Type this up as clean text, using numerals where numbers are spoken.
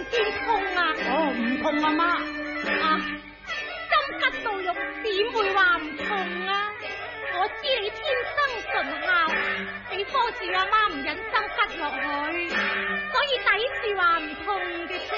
先痛啊？ 哦，唔痛啊媽。 啊，針拮到肉，點會話唔痛啊？我知你天生純孝，你科住阿媽唔忍心拮落去，所以抵住話唔痛嘅啫。